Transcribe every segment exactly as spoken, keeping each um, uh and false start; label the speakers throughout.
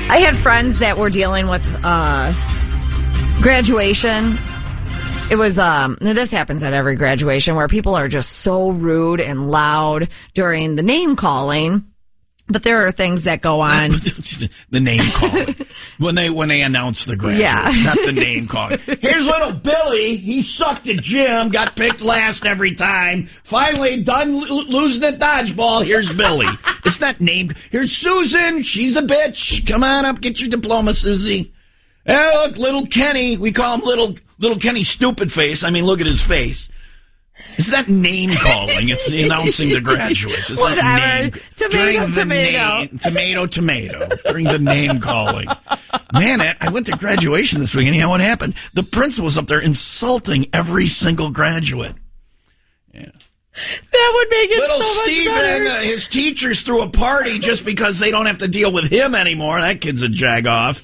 Speaker 1: I had friends that were dealing with uh, graduation. It was, um, this happens at every graduation where people are just so rude and loud during the name calling. But there are things that go on.
Speaker 2: The name calling. When they when they announce the graduates,
Speaker 1: yeah.
Speaker 2: Not the name calling. Here's little Billy. He sucked at gym, got picked last every time. Finally done lo- losing at dodgeball. Here's Billy. It's not named. Here's Susan. She's a bitch. Come on up, get your diploma, Susie. Hey, look, little Kenny. We call him little little Kenny Stupid Face. I mean, look at his face. It's not name calling. It's announcing the graduates. It's
Speaker 1: Whatever.
Speaker 2: not name.
Speaker 1: Tomato,
Speaker 2: During
Speaker 1: tomato.
Speaker 2: Name, tomato, tomato. During the name calling. Man, I, I went to graduation this week, and you know what happened? The principal was up there insulting every single graduate. Yeah.
Speaker 1: That would make it
Speaker 2: Little
Speaker 1: so much
Speaker 2: Steven,
Speaker 1: better.
Speaker 2: uh, his teachers threw a party just because they don't have to deal with him anymore. That kid's a jagoff.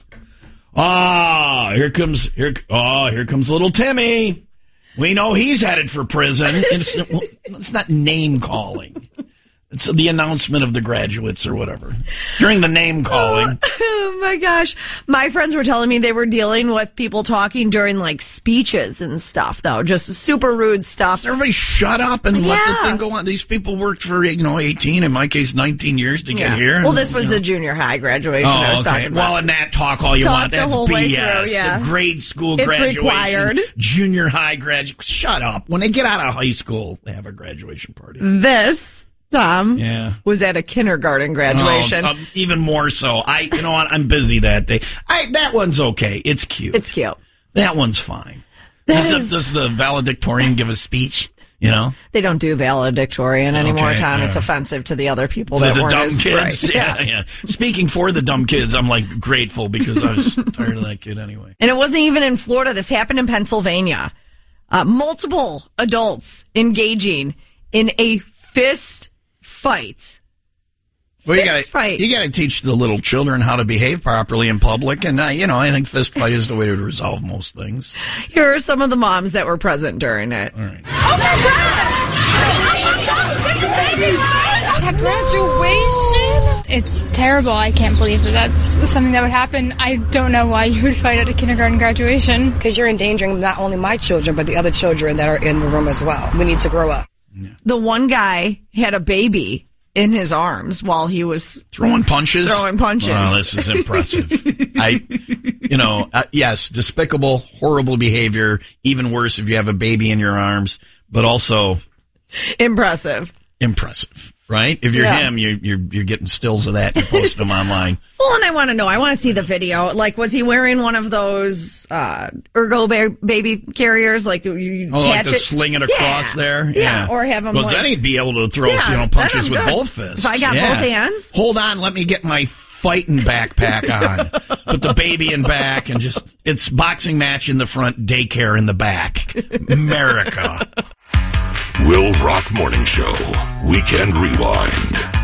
Speaker 2: Ah, here comes here. Oh, here comes little Timmy. We know he's headed for prison. It's, well, it's not name calling. It's the announcement of the graduates or whatever. During the name calling.
Speaker 1: Oh, my gosh. My friends were telling me they were dealing with people talking during, like, speeches and stuff, though. Just super rude stuff.
Speaker 2: Everybody shut up and let
Speaker 1: Yeah.
Speaker 2: the thing go on. These people worked for, you know, eighteen, in my case, nineteen years to
Speaker 1: Yeah.
Speaker 2: get here.
Speaker 1: Well, this was
Speaker 2: you know.
Speaker 1: a junior high graduation
Speaker 2: Oh,
Speaker 1: I was
Speaker 2: okay.
Speaker 1: talking about.
Speaker 2: Well, and that talk all you
Speaker 1: Talk
Speaker 2: want.
Speaker 1: the
Speaker 2: That's
Speaker 1: whole way
Speaker 2: B S.
Speaker 1: through, yeah.
Speaker 2: The grade school
Speaker 1: It's
Speaker 2: graduation.
Speaker 1: required.
Speaker 2: Junior high graduate. Shut up. When they get out of high school, they have a graduation party.
Speaker 1: This, Tom,
Speaker 2: Yeah.
Speaker 1: was at a kindergarten graduation.
Speaker 2: Oh, um, even more so. I, you know what? I'm busy that day. I that one's okay. It's cute.
Speaker 1: It's cute.
Speaker 2: That one's fine.
Speaker 1: That
Speaker 2: Does,
Speaker 1: is-
Speaker 2: the, does the valedictorian give a speech? You know,
Speaker 1: They don't do valedictorian anymore,
Speaker 2: Okay,
Speaker 1: Tom.
Speaker 2: yeah.
Speaker 1: It's offensive to the other people
Speaker 2: the,
Speaker 1: that
Speaker 2: the
Speaker 1: weren't
Speaker 2: dumb
Speaker 1: as
Speaker 2: kids.
Speaker 1: bright.
Speaker 2: Yeah, yeah. Speaking for the dumb kids, I'm like grateful because I was tired of that kid anyway.
Speaker 1: And it wasn't even in Florida. This happened in Pennsylvania. Uh, multiple adults engaging in a fist fight.
Speaker 2: Well, you
Speaker 1: Fist
Speaker 2: gotta,
Speaker 1: fight.
Speaker 2: you got to teach the little children how to behave properly in public, and uh, you know, I think fist fight is the way to resolve most things.
Speaker 1: Here are some of the moms that were present during it.
Speaker 2: All right.
Speaker 3: Oh my God!
Speaker 1: At graduation?
Speaker 3: It's terrible. I can't believe that that's something that would happen. I don't know why you would fight at a kindergarten graduation.
Speaker 4: Because you're endangering not only my children, but the other children that are in the room as well. We need to grow up.
Speaker 1: The one guy had a baby in his arms while he was
Speaker 2: Throwing punches?
Speaker 1: Throwing punches.
Speaker 2: Wow, this is impressive. I, you know, uh, yes, despicable, horrible behavior. Even worse if you have a baby in your arms, but also
Speaker 1: impressive.
Speaker 2: impressive, right? If you're
Speaker 1: Yeah.
Speaker 2: him, you're, you're, you're getting stills of that and you're posting them online.
Speaker 1: Well, and I want to know, I want to see the video. Like, was he wearing one of those uh, ergo ba- baby carriers? Like, you, you
Speaker 2: Oh, like
Speaker 1: attach
Speaker 2: to
Speaker 1: it?
Speaker 2: sling it across
Speaker 1: Yeah.
Speaker 2: there?
Speaker 1: Yeah, or have him
Speaker 2: Well,
Speaker 1: like...
Speaker 2: then he'd be able to throw,
Speaker 1: Yeah,
Speaker 2: you know,
Speaker 1: then
Speaker 2: punches
Speaker 1: I'm
Speaker 2: with
Speaker 1: good.
Speaker 2: both fists.
Speaker 1: If I got
Speaker 2: Yeah.
Speaker 1: both hands.
Speaker 2: Hold on, let me get my fighting backpack on. Put the baby in back and just, it's boxing match in the front, daycare in the back. America.
Speaker 5: Will Rock Morning Show. Weekend Rewind.